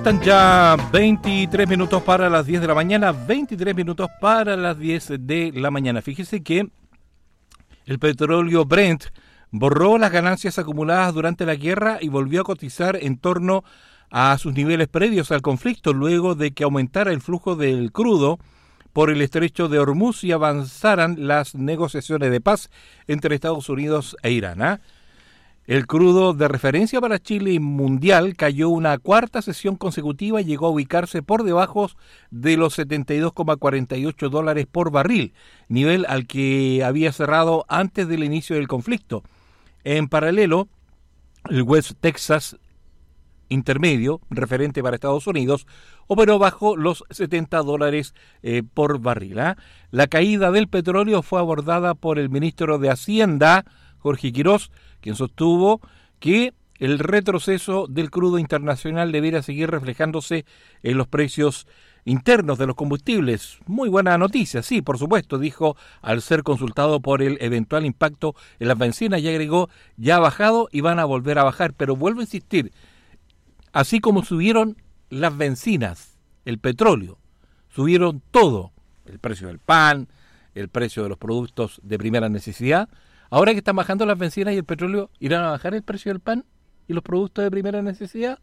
Están ya 23 minutos para las 10 de la mañana, 23 minutos para las 10 de la mañana. Fíjese que el petróleo Brent borró las ganancias acumuladas durante la guerra y volvió a cotizar en torno a sus niveles previos al conflicto, luego de que aumentara el flujo del crudo por el estrecho de Hormuz y avanzaran las negociaciones de paz entre Estados Unidos e Irán. El crudo de referencia para Chile mundial cayó una cuarta sesión consecutiva y llegó a ubicarse por debajo de los $72,48 por barril, nivel al que había cerrado antes del inicio del conflicto. En paralelo, el West Texas intermedio, referente para Estados Unidos, operó bajo los $70 por barril. La caída del petróleo fue abordada por el ministro de Hacienda, Jorge Quirós, quien sostuvo que el retroceso del crudo internacional debiera seguir reflejándose en los precios internos de los combustibles. Muy buena noticia, sí, por supuesto, dijo al ser consultado por el eventual impacto en las bencinas y agregó, ya ha bajado y van a volver a bajar, pero vuelvo a insistir, así como subieron las bencinas, el petróleo, subieron todo, el precio del pan, el precio de los productos de primera necesidad. Ahora que están bajando las bencinas y el petróleo, ¿irán a bajar el precio del pan y los productos de primera necesidad?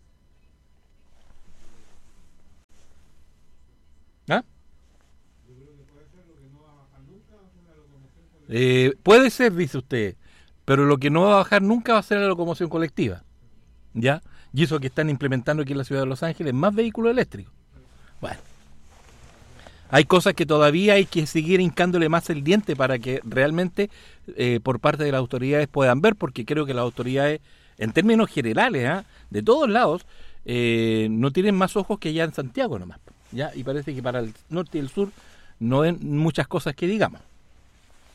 ¿Ah? Puede ser, dice usted, pero lo que no va a bajar nunca va a ser la locomoción colectiva, ¿ya? Y eso que están implementando aquí en la ciudad de Los Ángeles, más vehículos eléctricos. Bueno. Hay cosas que todavía hay que seguir hincándole más el diente para que realmente por parte de las autoridades puedan ver, porque creo que las autoridades, en términos generales, de todos lados, no tienen más ojos que allá en Santiago nomás, ¿ya? Y parece que para el norte y el sur no ven muchas cosas que digamos.